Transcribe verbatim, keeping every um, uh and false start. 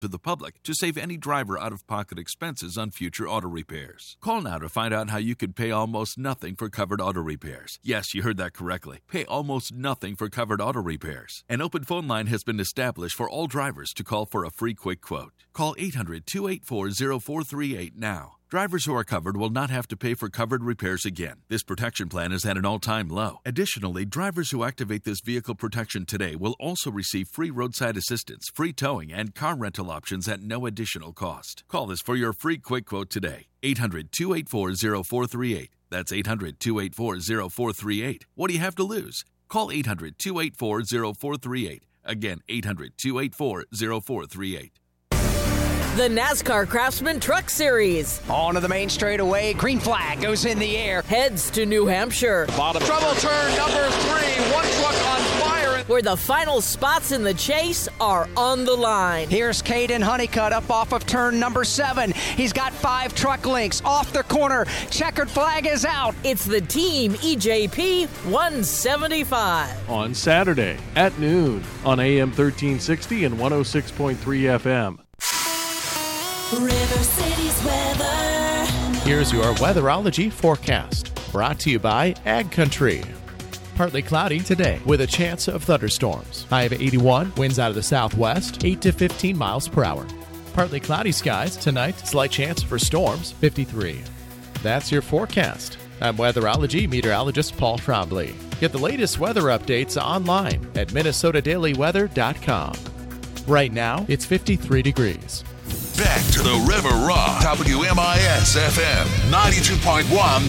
to the public to save any driver out-of-pocket expenses on future auto repairs. Call now to find out how you could pay almost nothing for covered auto repairs. Yes, you heard that correctly. Pay almost nothing for covered auto repairs. An open phone line has been established for all drivers to call for a free quick quote. Call eight hundred, two eight four, zero four three eight now. Drivers who are covered will not have to pay for covered repairs again. This protection plan is at an all-time low. Additionally, drivers who activate this vehicle protection today will also receive free roadside assistance, free towing, and car rental options at no additional cost. Call us for your free quick quote today. eight hundred, two eight four, zero four three eight. That's eight hundred, two eight four, zero four three eight. What do you have to lose? Call eight hundred, two eight four, zero four three eight. Again, eight hundred, two eight four, zero four three eight. The NASCAR Craftsman Truck Series. On to the main straightaway. Green flag goes in the air. Heads to New Hampshire. Bottom. Trouble turn number three. One truck on fire. Where the final spots in the chase are on the line. Here's Caden Honeycutt up off of turn number seven. He's got five truck links off the corner. Checkered flag is out. It's the Team E J P one seventy-five. On Saturday at noon on A M thirteen sixty and one oh six point three F M. River City's weather. Here's your weatherology forecast, brought to you by Ag Country. Partly cloudy today with a chance of thunderstorms. High of eighty-one, winds out of the southwest, eight to fifteen miles per hour. Partly cloudy skies tonight, slight chance for storms, fifty-three. That's your forecast. I'm weatherology meteorologist Paul Trombley. Get the latest weather updates online at minnesota daily weather dot com. Right now, it's fifty-three degrees. Back to the River Rock, W M I S F M, ninety-two point one